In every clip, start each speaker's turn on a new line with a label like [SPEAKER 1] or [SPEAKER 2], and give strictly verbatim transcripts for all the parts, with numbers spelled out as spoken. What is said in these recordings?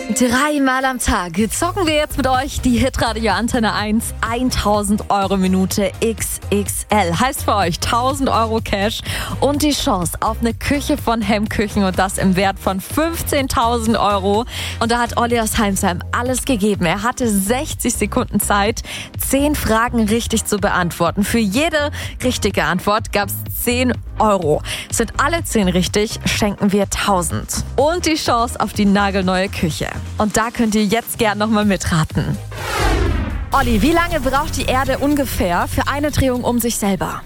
[SPEAKER 1] Dreimal am Tag zocken wir jetzt mit euch die Hitradio Antenne eins tausend Euro Minute X X L. Heißt für euch tausend Euro Cash und die Chance auf eine Küche von Hemküchen und das im Wert von fünfzehntausend Euro. Und da hat Olli aus Heimsheim alles gegeben. Er hatte sechzig Sekunden Zeit, zehn Fragen richtig zu beantworten. Für jede richtige Antwort gab es zehn Euro. Sind alle zehn richtig, schenken wir tausend. Und die Chance auf die nagelneue Küche. Und da könnt ihr jetzt gern nochmal mitraten. Olli, wie lange braucht die Erde ungefähr für eine Drehung um sich selber?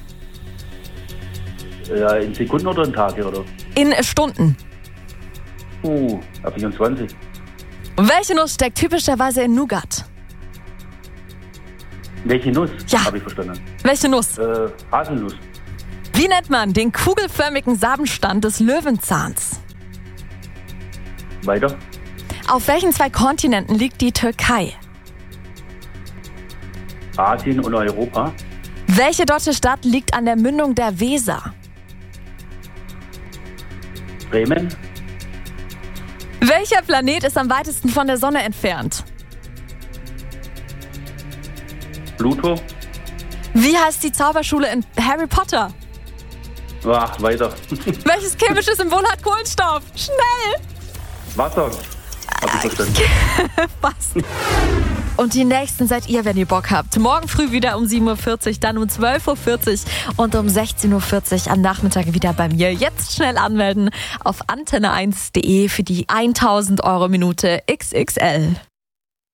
[SPEAKER 2] Ja, in Sekunden oder in Tage, oder?
[SPEAKER 1] In Stunden.
[SPEAKER 2] Uh, ab vierundzwanzig.
[SPEAKER 1] Welche Nuss steckt typischerweise in Nougat?
[SPEAKER 2] Welche Nuss?
[SPEAKER 1] Ja.
[SPEAKER 2] Habe ich verstanden.
[SPEAKER 1] Welche Nuss?
[SPEAKER 2] Äh, Haselnuss.
[SPEAKER 1] Wie nennt man den kugelförmigen Samenstand des Löwenzahns?
[SPEAKER 2] Weiter.
[SPEAKER 1] Auf welchen zwei Kontinenten liegt die Türkei?
[SPEAKER 2] Asien und Europa.
[SPEAKER 1] Welche deutsche Stadt liegt an der Mündung der Weser?
[SPEAKER 2] Bremen.
[SPEAKER 1] Welcher Planet ist am weitesten von der Sonne entfernt?
[SPEAKER 2] Pluto.
[SPEAKER 1] Wie heißt die Zauberschule in Harry Potter?
[SPEAKER 2] Ach, weiter.
[SPEAKER 1] Welches chemische Symbol hat Kohlenstoff? Schnell!
[SPEAKER 2] Wasser. Hab ich verstanden.
[SPEAKER 1] Was? Und die nächsten seid ihr, wenn ihr Bock habt. Morgen früh wieder um sieben Uhr vierzig, dann um zwölf Uhr vierzig und um sechzehn Uhr vierzig am Nachmittag wieder bei mir. Jetzt schnell anmelden auf antenne eins punkt de für die tausend Euro Minute X X L.